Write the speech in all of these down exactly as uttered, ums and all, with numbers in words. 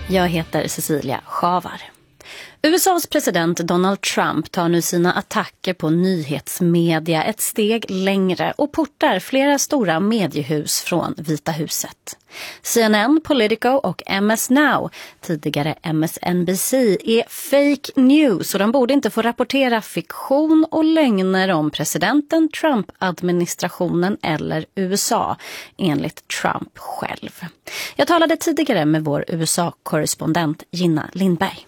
Jag heter Cecilia Schavar. U S A:s president Donald Trump tar nu sina attacker på nyhetsmedia ett steg längre och portar flera stora mediehus från Vita huset. C N N, Politico och M S Now, tidigare M S N B C, är fake news och de borde inte få rapportera fiktion och lögner om presidenten, Trump-administrationen eller U S A, enligt Trump själv. Jag talade tidigare med vår U S A-korrespondent Gina Lindberg.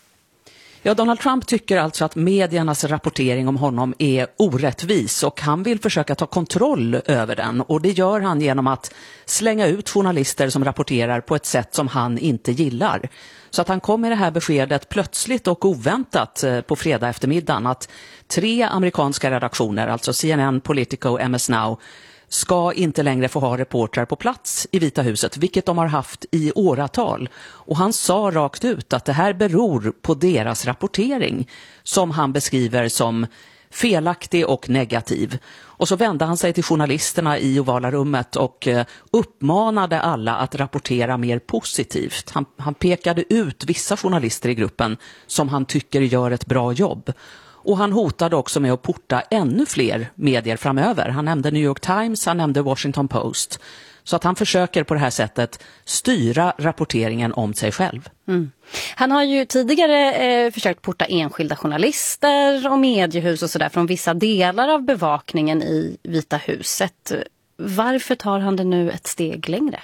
Ja, Donald Trump tycker alltså att mediernas rapportering om honom är orättvis och han vill försöka ta kontroll över den, och det gör han genom att slänga ut journalister som rapporterar på ett sätt som han inte gillar. Så att han kom med det här beskedet plötsligt och oväntat på fredag eftermiddagen att tre amerikanska redaktioner, alltså C N N, Politico och M S Now, ska inte längre få ha reportrar på plats i Vita huset, vilket de har haft i åratal. Och han sa rakt ut att det här beror på deras rapportering, som han beskriver som felaktig och negativ. Och så vände han sig till journalisterna i ovala rummet och uppmanade alla att rapportera mer positivt. Han, han pekade ut vissa journalister i gruppen som han tycker gör ett bra jobb. Och han hotade också med att porta ännu fler medier framöver. Han nämnde New York Times, han nämnde Washington Post. Så att han försöker på det här sättet styra rapporteringen om sig själv. Mm. Han har ju tidigare eh, försökt porta enskilda journalister och mediehus och sådär från vissa delar av bevakningen i Vita huset. Varför tar han det nu ett steg längre?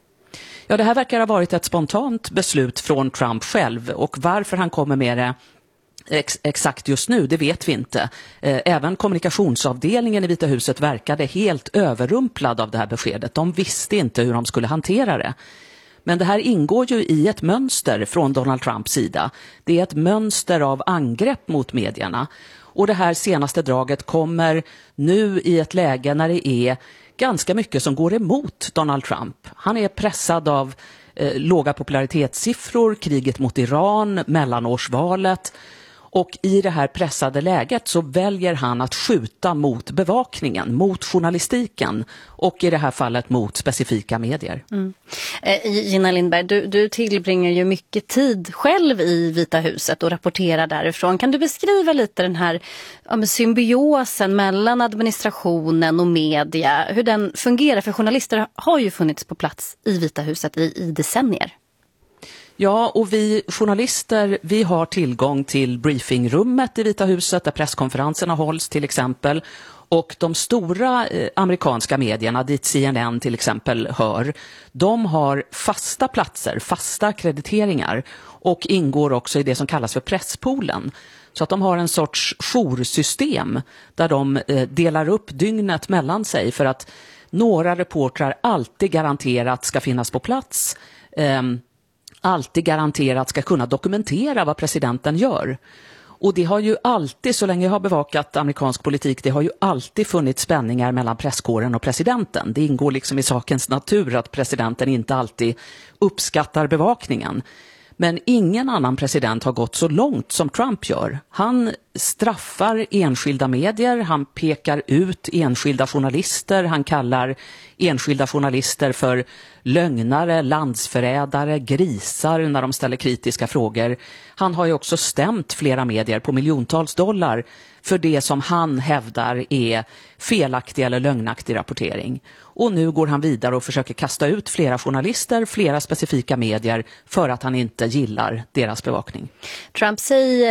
Ja, det här verkar ha varit ett spontant beslut från Trump själv, och varför han kommer med det Ex- exakt just nu, det vet vi inte. Även kommunikationsavdelningen i Vita huset verkade helt överrumplad av det här beskedet. De visste inte hur de skulle hantera det. Men det här ingår ju i ett mönster från Donald Trumps sida. Det är ett mönster av angrepp mot medierna. Och det här senaste draget kommer nu i ett läge när det är ganska mycket som går emot Donald Trump. Han är pressad av eh, låga popularitetssiffror, kriget mot Iran, mellanårsvalet. Och i det här pressade läget så väljer han att skjuta mot bevakningen, mot journalistiken och i det här fallet mot specifika medier. Mm. Eh, Gina Lindberg, du, du tillbringar ju mycket tid själv i Vita huset och rapporterar därifrån. Kan du beskriva lite den här ja, symbiosen mellan administrationen och media, hur den fungerar? För journalister har ju funnits på plats i Vita huset i, i decennier. Ja, och vi journalister, vi har tillgång till briefingrummet i Vita huset där presskonferenserna hålls till exempel. Och de stora eh, amerikanska medierna, dit C N N till exempel hör, de har fasta platser, fasta krediteringar och ingår också i det som kallas för presspoolen. Så att de har en sorts joursystem där de eh, delar upp dygnet mellan sig för att några reportrar alltid garanterat ska finnas på plats. Eh, alltid garanterat ska kunna dokumentera vad presidenten gör. Och det har ju alltid, så länge jag har bevakat amerikansk politik, det har ju alltid funnits spänningar mellan presskåren och presidenten. Det ingår liksom i sakens natur att presidenten inte alltid uppskattar bevakningen. Men ingen annan president har gått så långt som Trump gör. Han straffar enskilda medier, han pekar ut enskilda journalister, han kallar enskilda journalister för lögnare, landsförrädare, grisar när de ställer kritiska frågor. Han har ju också stämt flera medier på miljontals dollar för det som han hävdar är felaktig eller lögnaktig rapportering. Och nu går han vidare och försöker kasta ut flera journalister, flera specifika medier för att han inte gillar deras bevakning. Trump säger